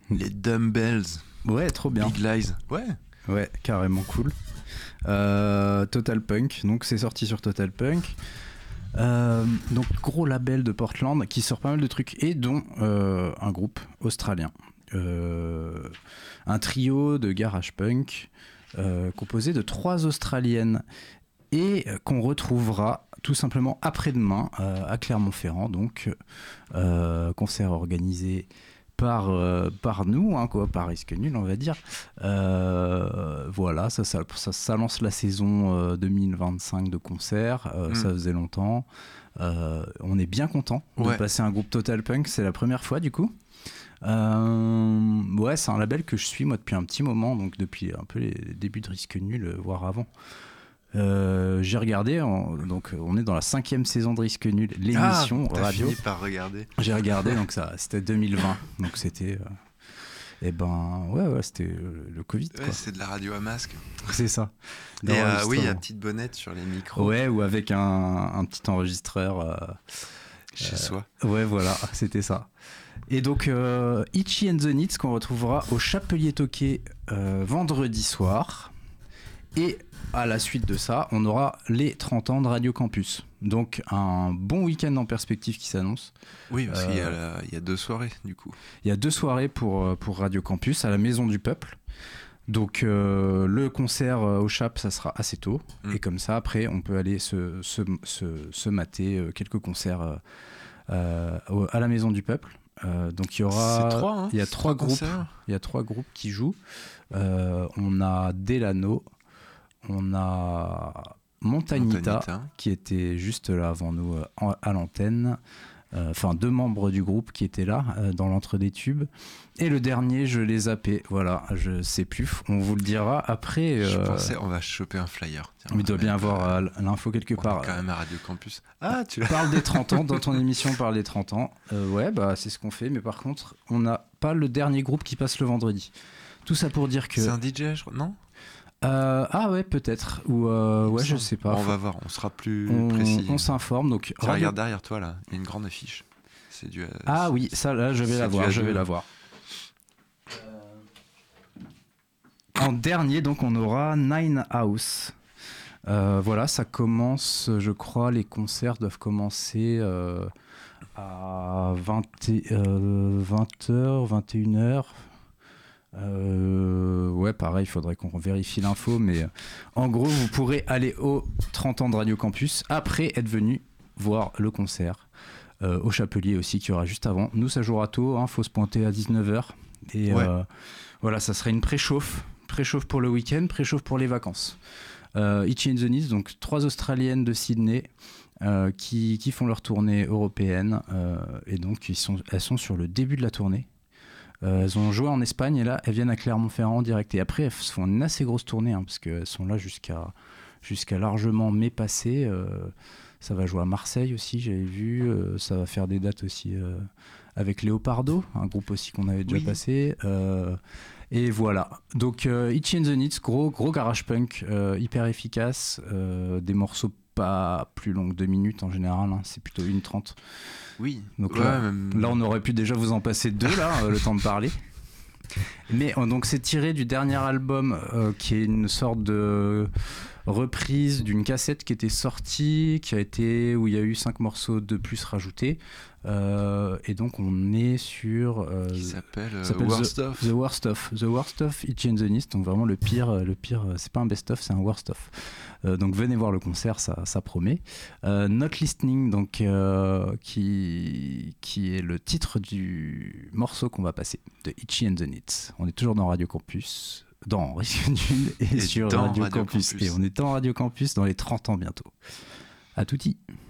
Les Dumbbells. Ouais, trop bien. Big Lies. Ouais, carrément cool. Total Punk, donc c'est sorti sur Total Punk. Donc gros label de Portland qui sort pas mal de trucs et dont un groupe australien. Un trio de garage punk composé de 3 Australiennes et qu'on retrouvera tout simplement après-demain à Clermont-Ferrand, donc concert organisé par nous, hein, quoi, par Risque Nul, on va dire. Voilà, ça lance la saison 2025 de concerts. Ça faisait longtemps. On est bien content de passer un groupe Total Punk. C'est la première fois, du coup. Ouais, c'est un label que je suis, moi, depuis un petit moment, donc depuis un peu les débuts de Risque Nul, voire avant. J'ai regardé, donc on est dans la 5e saison de Risque Nul, l'émission radio. Fini par regarder. J'ai regardé, donc ça, c'était 2020, donc c'était, c'était le Covid. Ouais, quoi. C'est de la radio à masque. C'est ça. Et oui, il y a petite bonnette sur les micros. Ouais, ou avec un petit enregistreur chez soi. Ouais, voilà, c'était ça. Et donc Itchy and the Knits qu'on retrouvera au Chapelier Toqué vendredi soir. Et à la suite de ça, on aura les 30 ans de Radio Campus. Donc un bon week-end en perspective qui s'annonce. Oui, parce qu'il y a 2 soirées du coup. Il y a 2 soirées pour Radio Campus à la Maison du Peuple. Donc le concert au Chap, ça sera assez tôt. Et comme ça, après, on peut aller se mater quelques concerts à la Maison du Peuple. Donc il y aura, il y a 3 groupes. Il y a 3 groupes qui jouent. On a Delano. On a Montagnita qui était juste là avant nous à l'antenne. Enfin, 2 membres du groupe qui étaient là dans l'entre-des-tubes. Et le dernier, je l'ai zappé. Voilà, je sais plus. On vous le dira après. Je pensais, on va choper un flyer. Tiens, il doit bien avoir l'info quelque part. On est quand même à Radio Campus. Tu parles des 30 ans. Dans ton émission, parle des 30 ans. Ouais, bah c'est ce qu'on fait. Mais par contre, on n'a pas le dernier groupe qui passe le vendredi. Tout ça pour dire que... C'est un DJ, je crois, non ? Ouais, peut-être. Ou ouais, je sais pas. On va voir, on sera plus précis. On s'informe. Donc, regarde derrière toi là, il y a une grande affiche. C'est du. Oui, ça là, je vais la voir. En dernier, donc, on aura Nine House. Voilà, ça commence, je crois, les concerts doivent commencer à 20h, 21h. Ouais, pareil, il faudrait qu'on vérifie l'info, mais en gros, vous pourrez aller aux 30 ans de Radio Campus après être venu voir le concert au Chapelier aussi, qui y aura juste avant. Nous, ça jouera tôt, faut se pointer à 19h. Et voilà, ça serait une préchauffe pour le week-end, préchauffe pour les vacances. Itchy and the Knits, donc 3 Australiennes de Sydney qui font leur tournée européenne, et donc elles sont sur le début de la tournée. Elles ont joué en Espagne et là elles viennent à Clermont-Ferrand en direct, et après elles font une assez grosse tournée, parce qu'elles sont là jusqu'à largement mai passé. Ça va jouer à Marseille aussi, j'avais vu. Ça va faire des dates aussi avec Léopardo, un groupe aussi qu'on avait déjà passé. Et voilà, donc Itchy and the Knits, gros garage punk, hyper efficace, des morceaux pas plus longs que 2 minutes en général, c'est plutôt 1:30. Oui. Donc là, on aurait pu déjà vous en passer 2 là, le temps de parler. Mais donc c'est tiré du dernier album qui est une sorte de reprise d'une cassette qui était sortie, où il y a eu 5 morceaux de plus rajoutés. Et donc on est sur qui s'appelle Worst of. The Worst of Itchy and the Knits, donc vraiment le pire, c'est pas un best of, c'est un worst of. Donc venez voir le concert, ça promet. Not Listening, donc qui est le titre du morceau qu'on va passer de Itchy and the Knits. On est toujours dans Radio Campus, dans Risque Nul et sur Radio Campus. Et on est en Radio Campus dans les 30 ans bientôt. À touti.